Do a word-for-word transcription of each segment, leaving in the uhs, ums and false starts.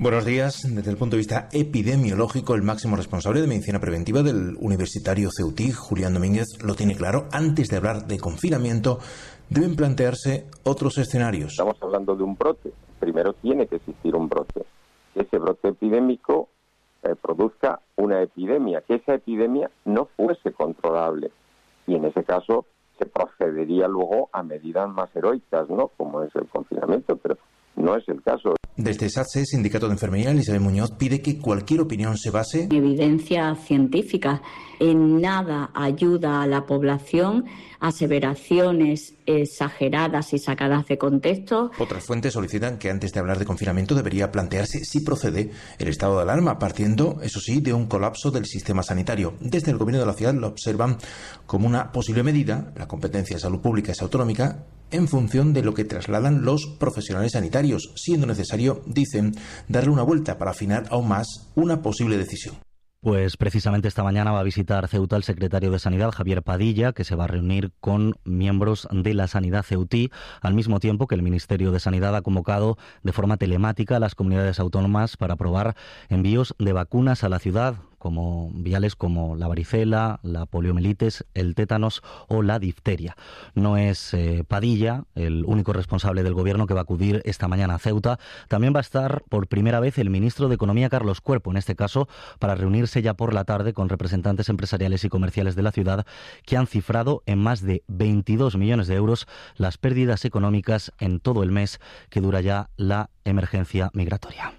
Buenos días. Desde el punto de vista epidemiológico, el máximo responsable de medicina preventiva del Universitario Ceutí, Julián Domínguez, lo tiene claro. Antes de hablar de confinamiento, deben plantearse otros escenarios. Estamos hablando de un brote. Primero tiene que existir un brote. Que ese brote epidémico eh, produzca una epidemia, que esa epidemia no fuese controlable. Y en ese caso se procedería luego a medidas más heroicas, ¿no? Como es el confinamiento, pero no es el caso. Desde SATSE, Sindicato de Enfermería, Elizabeth Muñoz pide que cualquier opinión se base en evidencia científica. En nada ayuda a la población aseveraciones exageradas y sacadas de contexto. Otras fuentes solicitan que antes de hablar de confinamiento debería plantearse si procede el estado de alarma, partiendo, eso sí, de un colapso del sistema sanitario. Desde el gobierno de la ciudad lo observan como una posible medida. La competencia de salud pública es autonómica en función de lo que trasladan los profesionales sanitarios, siendo necesario, dicen, darle una vuelta para afinar aún más una posible decisión. Pues precisamente esta mañana va a visitar Ceuta el secretario de Sanidad, Javier Padilla, que se va a reunir con miembros de la sanidad ceutí, al mismo tiempo que el Ministerio de Sanidad ha convocado de forma telemática a las comunidades autónomas para aprobar envíos de vacunas a la ciudad, como viales como la varicela, la poliomielitis, el tétanos o la difteria. No es eh, Padilla el único responsable del gobierno que va a acudir esta mañana a Ceuta. También va a estar por primera vez el ministro de Economía, Carlos Cuerpo, en este caso para reunirse ya por la tarde con representantes empresariales y comerciales de la ciudad, que han cifrado en más de veintidós millones de euros las pérdidas económicas en todo el mes que dura ya la emergencia migratoria.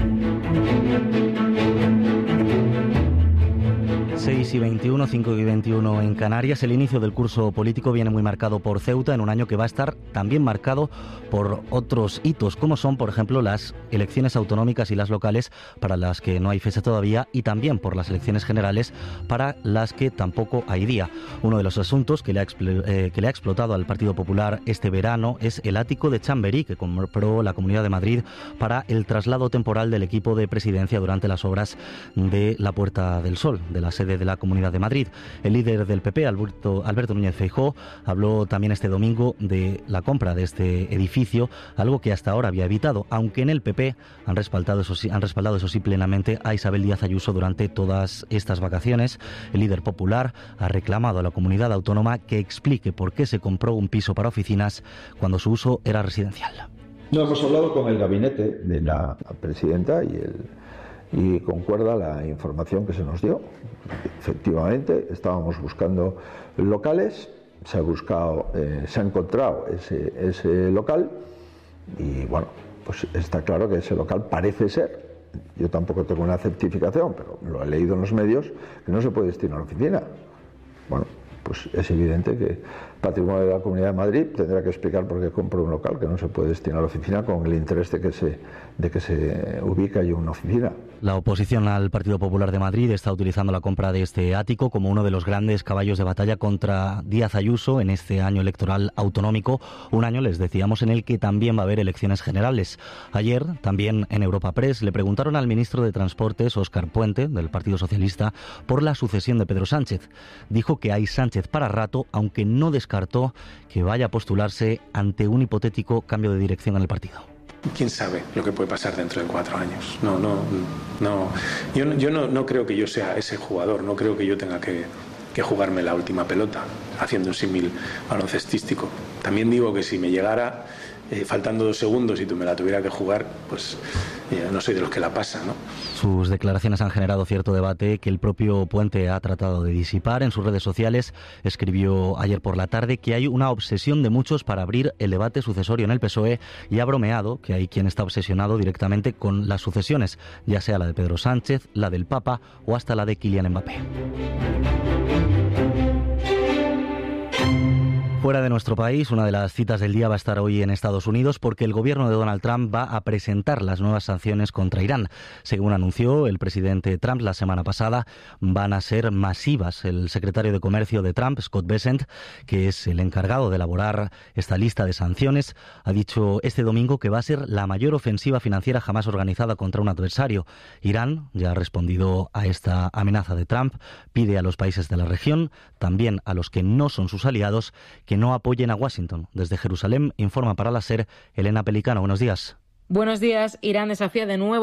seis y veintiuno, cinco y veintiuno en Canarias. El inicio del curso político viene muy marcado por Ceuta, en un año que va a estar también marcado por otros hitos, como son, por ejemplo, las elecciones autonómicas y las locales, para las que no hay fecha todavía, y también por las elecciones generales, para las que tampoco hay día. Uno de los asuntos que le ha, eh, que le ha explotado al Partido Popular este verano es el ático de Chamberí, que compró la Comunidad de Madrid para el traslado temporal del equipo de presidencia durante las obras de la Puerta del Sol, de la sede de la Comunidad de Madrid. El líder del P P, Alberto, Alberto Núñez Feijóo, habló también este domingo de la compra de este edificio, algo que hasta ahora había evitado, aunque en el P P han respaldado eso sí, han respaldado eso sí plenamente a Isabel Díaz Ayuso durante todas estas vacaciones. El líder popular ha reclamado a la comunidad autónoma que explique por qué se compró un piso para oficinas cuando su uso era residencial. No, hemos hablado con el gabinete de la presidenta y el y concuerda la información que se nos dio. Efectivamente, estábamos buscando locales, se ha buscado, eh, se ha encontrado ese, ese local y bueno, pues está claro que ese local parece ser, yo tampoco tengo una certificación, pero lo he leído en los medios, que no se puede destinar a la oficina. Bueno, pues es evidente que Patrimonio de la Comunidad de Madrid tendrá que explicar por qué compra un local que no se puede destinar a la oficina, con el interés de que se, de que se ubique ahí una oficina. La oposición al Partido Popular de Madrid está utilizando la compra de este ático como uno de los grandes caballos de batalla contra Díaz Ayuso en este año electoral autonómico, un año, les decíamos, en el que también va a haber elecciones generales. Ayer, también en Europa Press, le preguntaron al ministro de Transportes, Óscar Puente, del Partido Socialista, por la sucesión de Pedro Sánchez. Dijo que hay Sánchez para rato, aunque no descartó que vaya a postularse ante un hipotético cambio de dirección en el partido. ¿Quién sabe lo que puede pasar dentro de cuatro años? No, no, no. Yo, yo no, no creo que yo sea ese jugador, no creo que yo tenga que, que jugarme la última pelota, haciendo un símil baloncestístico. También digo que si me llegara, eh, faltando dos segundos y tú me la tuviera que jugar, pues eh, no soy de los que la pasa, ¿no? Sus declaraciones han generado cierto debate que el propio Puente ha tratado de disipar. En sus redes sociales escribió ayer por la tarde que hay una obsesión de muchos para abrir el debate sucesorio en el P S O E y ha bromeado que hay quien está obsesionado directamente con las sucesiones, ya sea la de Pedro Sánchez, la del Papa o hasta la de Kylian Mbappé. Fuera de nuestro país, una de las citas del día va a estar hoy en Estados Unidos porque el gobierno de Donald Trump va a presentar las nuevas sanciones contra Irán. Según anunció el presidente Trump la semana pasada, van a ser masivas. El secretario de Comercio de Trump, Scott Bessent, que es el encargado de elaborar esta lista de sanciones, ha dicho este domingo que va a ser la mayor ofensiva financiera jamás organizada contra un adversario. Irán ya ha respondido a esta amenaza de Trump, pide a los países de la región, también a los que no son sus aliados, que no apoyen a Washington. Desde Jerusalén informa para la SER Elena Pelicano. Buenos días. Buenos días. Irán desafía de nuevo